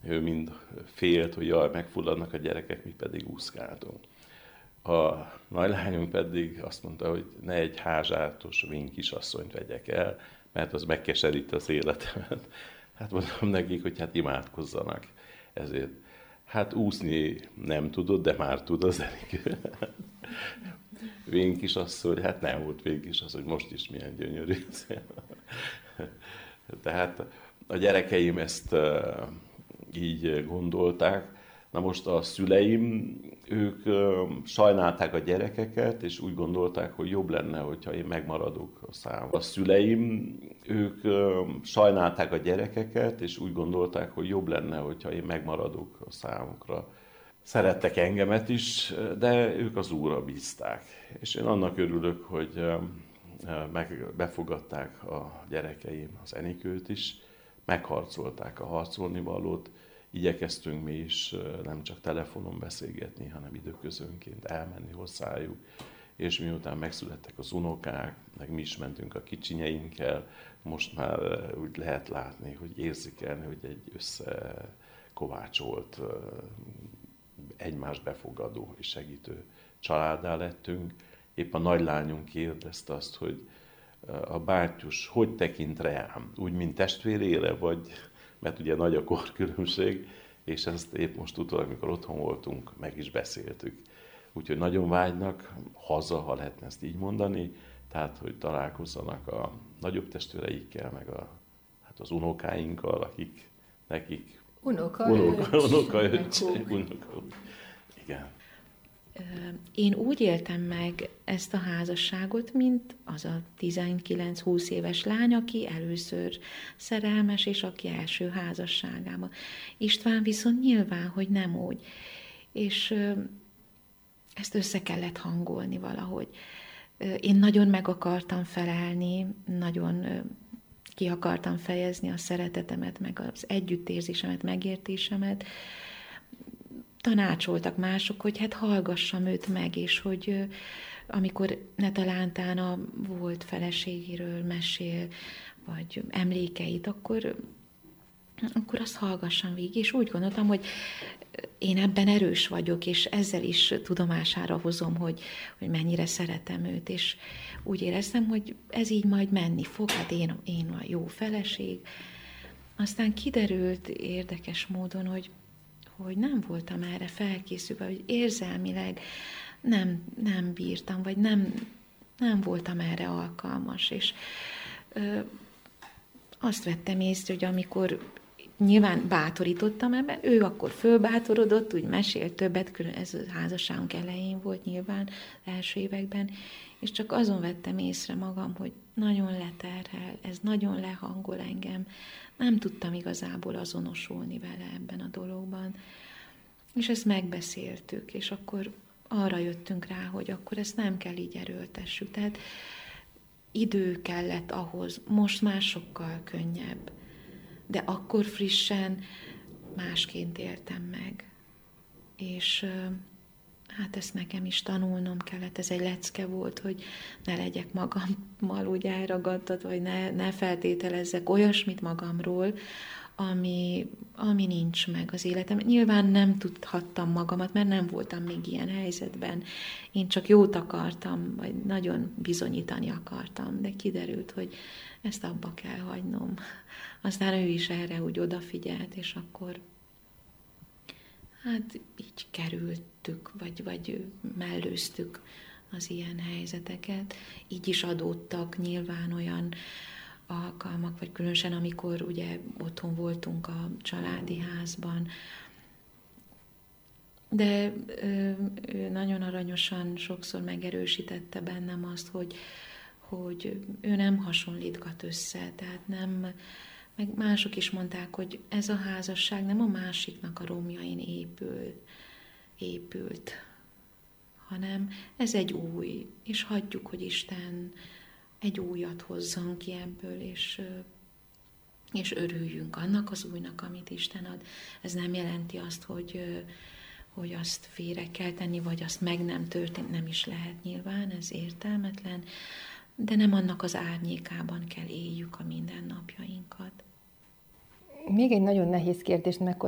Ő mind félt, hogy jaj, megfulladnak a gyerekek, mi pedig úszkáltunk. A nagylányunk pedig azt mondta, hogy ne egy házsátos vén kisasszonyt vegyek el, mert az megkeserít az életemet. Hát mondom nekik, hogy hát imádkozzanak ezért. Hát úszni nem tudod, de már tud az Enikő. Vén kisasszony, hát nem volt vén kisasszony, most is milyen gyönyörű. Tehát a gyerekeim ezt így gondolták. Na most a szüleim, ők sajnálták a gyerekeket, és úgy gondolták, hogy jobb lenne, hogyha én megmaradok a számukra. A szüleim, ők sajnálták a gyerekeket, és úgy gondolták, hogy jobb lenne, hogyha én megmaradok a számukra. Szerettek engemet is, de ők az Úrra bízták. És én annak örülök, hogy befogadták a gyerekeim az Enikőt is, megharcolták a harcolnivalót, igyekeztünk mi is nem csak telefonon beszélgetni, hanem időközönként elmenni hozzájuk, és miután megszülettek az unokák, meg mi is mentünk a kicsinyeinkkel, most már úgy lehet látni, hogy érzékelni, hogy egy összekovácsolt, egymást befogadó és segítő családdá lettünk. Épp a nagylányunk kérdezte azt, hogy a bátyus hogy tekint rám, úgy, mint testvérére, vagy, mert ugye nagy a korkülönbség, és ezt épp most utólag, amikor otthon voltunk, meg is beszéltük. Úgyhogy nagyon vágynak haza, ha lehetne ezt így mondani, tehát, hogy találkozzanak a nagyobb testvéreikkel, meg hát az unokáinkkal, akik nekik... Unokaöccse. Igen. Én úgy éltem meg ezt a házasságot, mint az a 19-20 éves lány, aki először szerelmes, és aki első házasságában. István viszont nyilván, hogy nem úgy. És ezt össze kellett hangolni valahogy. Én nagyon meg akartam felelni, nagyon ki akartam fejezni a szeretetemet, meg az együttérzésemet, megértésemet. Tanácsoltak mások, hogy hát hallgassam őt meg, és hogy amikor netalántán a volt feleségéről mesél, vagy emlékeit, akkor azt hallgassam végig, és úgy gondoltam, hogy én ebben erős vagyok, és ezzel is tudomására hozom, hogy mennyire szeretem őt, és úgy éreztem, hogy ez így majd menni fog, hát én a jó feleség. Aztán kiderült érdekes módon, hogy nem voltam erre felkészülve, hogy érzelmileg nem bírtam, vagy nem voltam erre alkalmas, és azt vettem észre, hogy amikor nyilván bátorítottam ebben, ő akkor fölbátorodott, úgy mesélt többet, külön ez a házasságunk elején volt nyilván, első években, és csak azon vettem észre magam, hogy nagyon leterhel, ez nagyon lehangol engem, nem tudtam igazából azonosulni vele ebben a dologban. És ezt megbeszéltük, és akkor arra jöttünk rá, hogy akkor ezt nem kell így erőltessük. Tehát idő kellett ahhoz, most már sokkal könnyebb. De akkor frissen másként éltem meg. És hát ezt nekem is tanulnom kellett. Ez egy lecke volt, hogy ne legyek magammal úgy elragadtatva, vagy ne feltételezzek olyasmit magamról, ami nincs meg az életem. Nyilván nem tudhattam magamat, mert nem voltam még ilyen helyzetben. Én csak jót akartam, vagy nagyon bizonyítani akartam, de kiderült, hogy ezt abba kell hagynom. Aztán ő is erre úgy odafigyelt, és akkor hát így kerültük, vagy mellőztük az ilyen helyzeteket. Így is adódtak nyilván olyan alkalmak, vagy különösen amikor ugye otthon voltunk a családi házban. De ő nagyon aranyosan sokszor megerősítette bennem azt, hogy ő nem hasonlítgat össze, tehát nem, meg mások is mondták, hogy ez a házasság nem a másiknak a romjain épült, hanem ez egy új, és hagyjuk, hogy Isten egy újat hozzon ki ebből, és örüljünk annak az újnak, amit Isten ad. Ez nem jelenti azt, hogy azt félre kell tenni, vagy azt meg nem történt, nem is lehet nyilván, ez értelmetlen, de nem annak az árnyékában kell éljük a mindennapjainkat. Még egy nagyon nehéz kérdést